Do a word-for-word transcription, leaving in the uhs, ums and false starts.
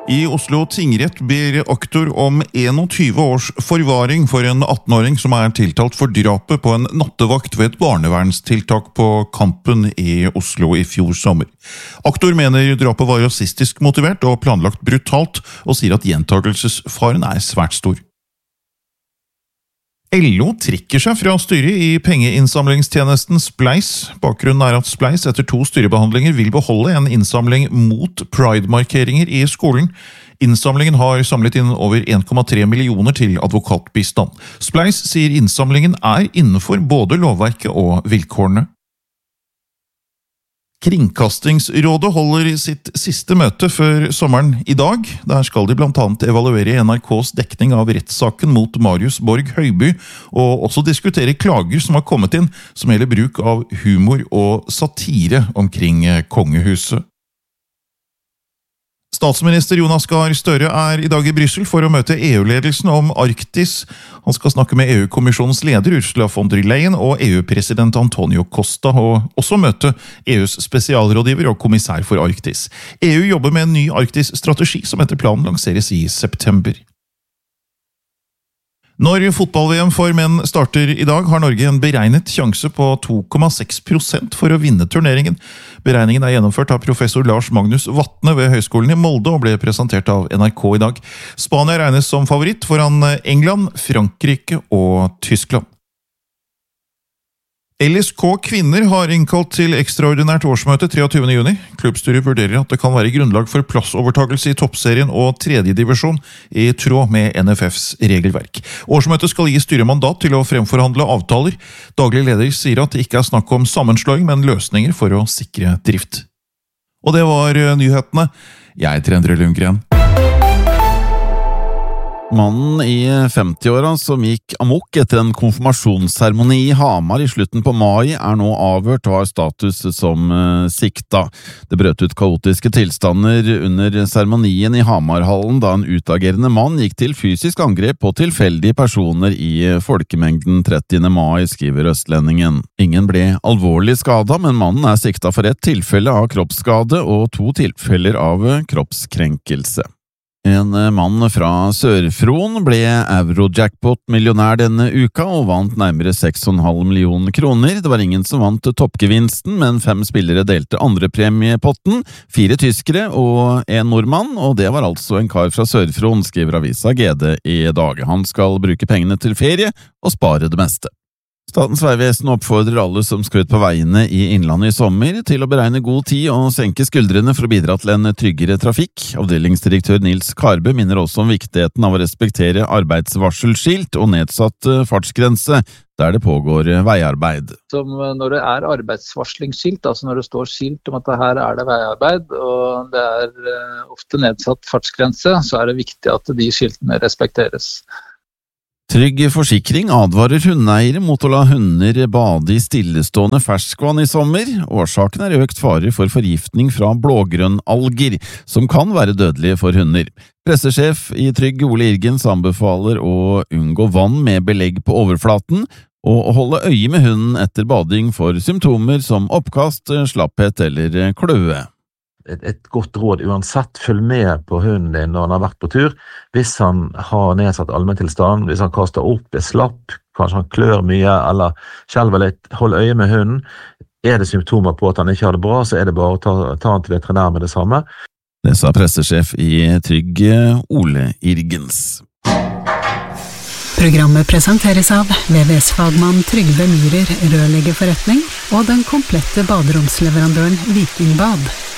I Oslo tingrett ber aktor om tjueen års forvaring for en attenåring som er tiltalt for drapet på en nattevakt ved et barnevernstiltak på Kampen i Oslo i fjor sommer. Aktor mener drapet var rasistisk motivert og planlagt brutalt, og sier at gjentagelsesfaren er svært stor. L O trekker seg fra styret i pengeinnsamlingstjenesten Spleis. Bakgrunnen er at Spleis etter to styrebehandlinger vil beholde en innsamling mot Pride-markeringer i skolen. Innsamlingen har samlet inn over en komma tre millioner til advokatbistand. Spleis sier innsamlingen er innenfor både lovverket og vilkårene. Kringkastingsrådet holder sitt siste møte før sommeren i dag. Der skal de blant annet evaluere N R K's dekning av rettssaken mot Marius Borg Høiby, og også diskutere klager som har kommet inn som gjelder bruk av humor og satire omkring kongehuset. Statsminister Jonas Gahr Støre er i dag i Bryssel for å møte E U-ledelsen om Arktis. Han skal snakke med E U-kommisjonens leder Ursula von der Leyen og E U-president Antonio Costa, og også møte E U's spesialrådgiver og kommissær for Arktis. E U jobber med en ny Arktis-strategi som etter planen lanseres i september. Når fotball-V M for menn starter i dag, har Norge en beregnet sjanse på to komma seks prosent for å vinne turneringen. Beregningen er gjennomført av professor Lars Magnus Vatne ved Høgskolen i Molde og ble presentert av N R K i dag. Spania regnes som favoritt foran England, Frankrike og Tyskland. L S K Kvinner har innkalt til ekstraordinært årsmøte treogtyvende juni. Klubbstyret vurderer at det kan være grunnlag for plassovertagelse i toppserien og tredje divisjon i tråd med N F F's regelverk. Årsmøtet skal gi styret mandat til å fremforhandle avtaler. Daglig leder sier at det ikke er snakk om sammenslåing, men løsninger for å sikre drift. Og det var nyhetene. Jeg heter Endre Lundgren. Mannen i femtiåra som gikk amok etter en konfirmasjonsseremoni i Hamar i slutten på mai er nå avhørt og har status som uh, sikta. Det brøt ut kaotiske tilstander under seremonien i Hamarhallen da en utagerende mann gikk til fysisk angrep på tilfeldige personer i folkemengden trettiende mai, skriver Østlendingen. Ingen ble alvorlig skada, men mannen er sikta for ett tilfelle av kroppsskade og to tilfeller av kroppskrenkelse. En mann fra Sør-Fron ble Eurojackpot-millionær denne uka og vant nærmere seks komma fem millioner kroner. Det var ingen som vant toppgevinsten, men fem spillere delte andre premiepotten, fire tyskere og en nordmann, og det var altså en kar fra Sør-Fron, skriver avisa G D i dag. Han skal bruke pengene til ferie og spare det meste. Statens vegvesen oppfordrer alle som skal ut på veiene i Innlandet i sommer til å beregne god tid og senke skuldrene for å bidra til en tryggere trafikk. Avdelingsdirektør Nils Karbø minner også om viktigheten av å respektere arbeidsvarselskilt og nedsatt fartsgrense der det pågår veiarbeid. Som når det er arbeidsvarslingsskilt, altså når det står skilt om at her er det veiarbeid, og det er ofte nedsatt fartsgrense, så er det viktig at de skiltene respekteres. Trygg Forsikring advarer hundeeiere mot å la hunder bade i stillestående ferskvann i sommer. Årsaken er økt fare for forgiftning fra blågrønnalger, som kan være dødelige for hunder. Pressesjef i Trygg Ole Irgens anbefaler å unngå vann med belegg på overflaten, og å holde øye med hunden etter bading for symptomer som oppkast, slapphet eller kløe. Et, et godt råd uansett, følg med på hunden din når han har vært på tur. Hvis han har nedsatt allmenntilstand, hvis han kaster opp, er slapp, kanskje han klør mye eller skjelver litt, hold øye med hunden. Er det symptomer på at han ikke har det bra, så er det bare å ta, ta han til veterinær med det samme. Det sa pressesjef i Trygg Ole Irgens. Programmet presenteres av V V S-fagmann Trygve Myhrer, rørleggerforretning, og den komplette baderomsleverandøren Vikingbad.